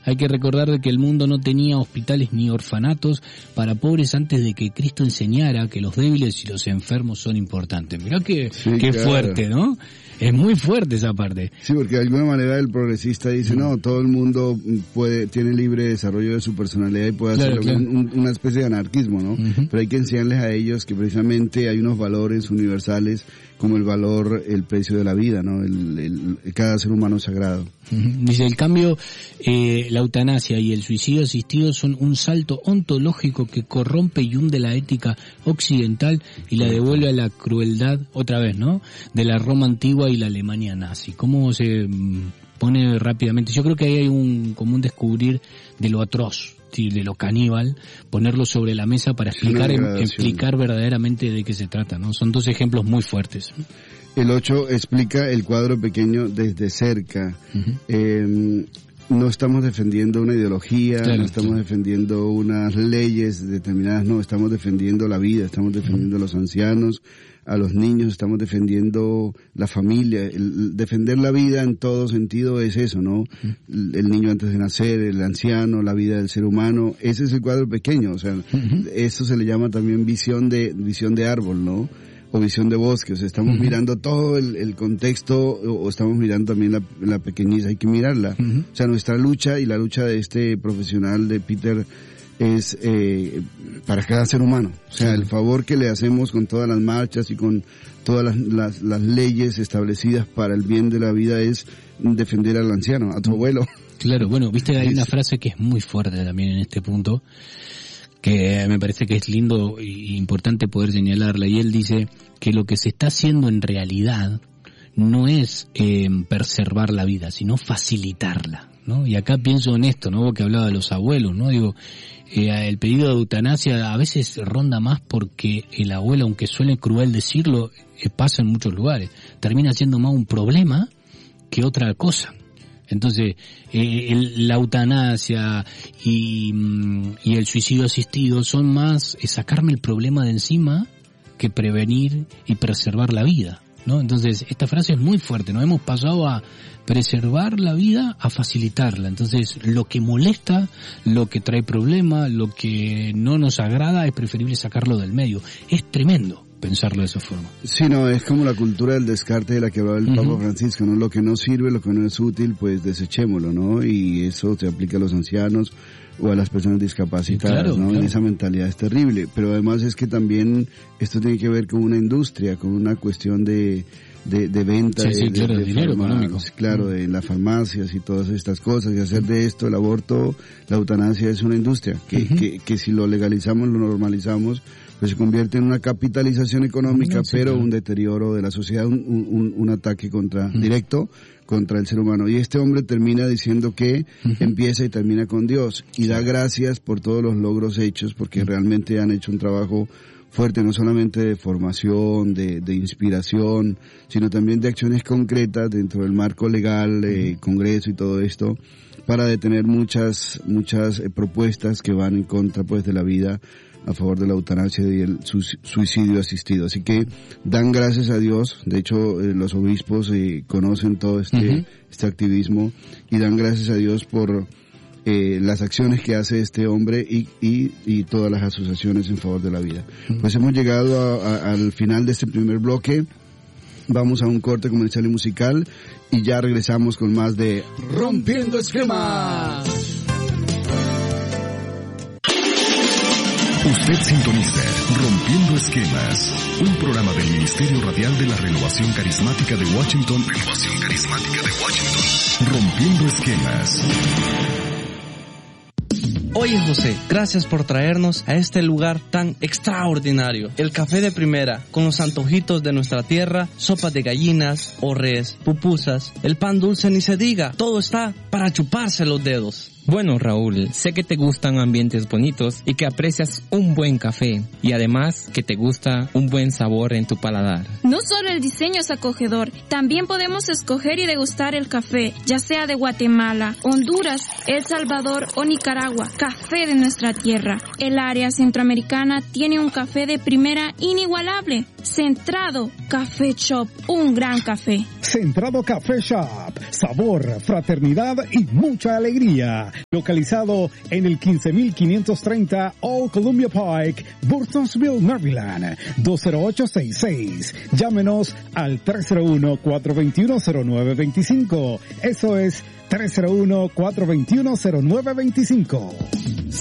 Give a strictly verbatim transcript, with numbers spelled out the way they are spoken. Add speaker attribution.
Speaker 1: Hay que recordar de que el mundo no tenía hospitales ni orfanatos para pobres antes de que Cristo enseñara que los débiles y los enfermos son importantes. Mirá que,
Speaker 2: sí,
Speaker 1: qué
Speaker 2: claro.
Speaker 1: fuerte, ¿no? Es muy fuerte esa parte.
Speaker 2: Sí, porque de alguna manera el progresista dice, mm. no, todo el mundo puede tiene libre desarrollo de su personalidad y puede
Speaker 1: claro,
Speaker 2: hacer
Speaker 1: claro.
Speaker 2: un, una especie de anarquismo, ¿no?
Speaker 1: Uh-huh.
Speaker 2: Pero hay que enseñarles a ellos que precisamente hay unos valores universales como el valor, el precio de la vida, ¿no? El, el, el cada ser humano es sagrado.
Speaker 1: Uh-huh. Dice, el cambio, eh, la eutanasia y el suicidio asistido son un salto ontológico que corrompe y hunde la ética occidental y la devuelve a la crueldad, otra vez, ¿no? De la Roma antigua y la Alemania nazi. ¿Cómo se pone rápidamente? Yo creo que ahí hay un común descubrir de lo atroz, sí, de lo caníbal, ponerlo sobre la mesa para explicar explicar verdaderamente de qué se trata, ¿no? Son dos ejemplos muy fuertes.
Speaker 2: El ocho explica el cuadro pequeño desde cerca. Uh-huh. Eh, no estamos defendiendo una ideología, claro, no estamos claro. defendiendo unas leyes determinadas, no, estamos defendiendo la vida, estamos defendiendo uh-huh. a los ancianos, a los niños, estamos defendiendo la familia. El defender la vida en todo sentido es eso, ¿no? Uh-huh. El niño antes de nacer, el anciano, la vida del ser humano, ese es el cuadro pequeño, o sea, uh-huh. eso se le llama también visión de visión de árbol, ¿no? O visión de bosque, o sea, estamos uh-huh. mirando todo el, el contexto o, o estamos mirando también la, la pequeñez, hay que mirarla. Uh-huh. O sea, nuestra lucha y la lucha de este profesional de Peter es eh, para cada ser humano. O sea, el favor que le hacemos con todas las marchas y con todas las, las, las leyes establecidas para el bien de la vida es defender al anciano, a tu abuelo.
Speaker 1: Claro, bueno, viste que hay una frase que es muy fuerte también en este punto, que me parece que es lindo e importante poder señalarla, y él dice que lo que se está haciendo en realidad no es eh, preservar la vida, sino facilitarla, ¿no? Y acá pienso en esto, ¿no? Que hablaba de los abuelos, ¿no? Digo, eh, el pedido de eutanasia a veces ronda más porque el abuelo, aunque suene cruel decirlo, eh, pasa en muchos lugares, termina siendo más un problema que otra cosa. Entonces, eh, el, la eutanasia y, y el suicidio asistido son más eh, sacarme el problema de encima que prevenir y preservar la vida, ¿no? Entonces, esta frase es muy fuerte, ¿no? Hemos pasado a preservar la vida a facilitarla. Entonces, lo que molesta, lo que trae problema, lo que no nos agrada, es preferible sacarlo del medio. Es tremendo pensarlo de esa forma.
Speaker 2: Sí, no, es como la cultura del descarte de la que hablaba el uh-huh. Papa Francisco, ¿no? Lo que no sirve, lo que no es útil, pues desechémoslo, ¿no? Y eso se aplica a los ancianos o a las personas discapacitadas, sí, claro, ¿no? Claro. Esa mentalidad es terrible, pero además es que también esto tiene que ver con una industria, con una cuestión de de, de venta
Speaker 1: sí,
Speaker 2: de,
Speaker 1: sí, claro,
Speaker 2: de, de
Speaker 1: dinero
Speaker 2: económico, claro, de las farmacias y todas estas cosas, y hacer de esto el aborto, la eutanasia es una industria que, uh-huh. que, que si lo legalizamos, lo normalizamos, pues se convierte en una capitalización económica, no, sí, pero claro. un deterioro de la sociedad, un, un, un ataque contra uh-huh. directo contra el ser humano. Y este hombre termina diciendo que uh-huh. empieza y termina con Dios, y sí. da gracias por todos los logros hechos, porque uh-huh. realmente han hecho un trabajo fuerte, no solamente de formación, de, de inspiración, sino también de acciones concretas dentro del marco legal, eh, Congreso y todo esto, para detener muchas muchas eh, propuestas que van en contra pues de la vida, a favor de la eutanasia y el suicidio asistido. Así que dan gracias a Dios, de hecho eh, los obispos eh, conocen todo este, uh-huh. este activismo, y dan gracias a Dios por Eh, las acciones que hace este hombre y, y, y todas las asociaciones en favor de la vida. Uh-huh. Pues hemos llegado a, a, al final de este primer bloque. Vamos a un corte comercial y musical y ya regresamos con más de
Speaker 3: Rompiendo Esquemas.
Speaker 4: Usted sintoniza Rompiendo Esquemas, un programa del Ministerio Radial de la Renovación Carismática de Washington. Renovación Carismática de Washington. Rompiendo Esquemas.
Speaker 5: Oye José, gracias por traernos a este lugar tan extraordinario. El café de primera, con los antojitos de nuestra tierra, sopas de gallinas, o res, pupusas, el pan dulce ni se diga, todo está para chuparse los dedos.
Speaker 6: Bueno, Raúl, sé que te gustan ambientes bonitos y que aprecias un buen café, y además que te gusta un buen sabor en tu paladar.
Speaker 7: No solo el diseño es acogedor, también podemos escoger y degustar el café, ya sea de Guatemala, Honduras, El Salvador o Nicaragua, café de nuestra tierra. El área centroamericana tiene un café de primera inigualable. Centrado Café Shop, un gran café.
Speaker 3: Centrado Café Shop, sabor, fraternidad y mucha alegría. Localizado en el quince mil quinientos treinta Old Columbia Pike, Burtonsville, Maryland, dos cero ocho seis seis. Llámenos al tres cero uno, cuatro dos uno, cero nueve dos cinco. Eso es tres cero uno, cuatro dos uno, cero nueve dos cinco.